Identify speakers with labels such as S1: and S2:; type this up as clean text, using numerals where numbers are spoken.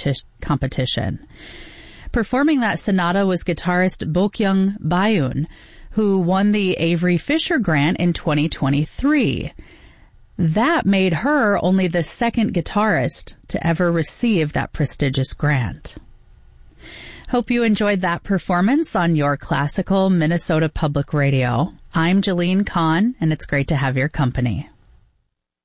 S1: competition. Performing that sonata was guitarist Bokyung Bayun, who won the Avery Fisher Grant in 2023. That made her only the second guitarist to ever receive that prestigious grant. Hope you enjoyed that performance on your classical Minnesota Public Radio. I'm Jalene Kahn, and it's great to have your company.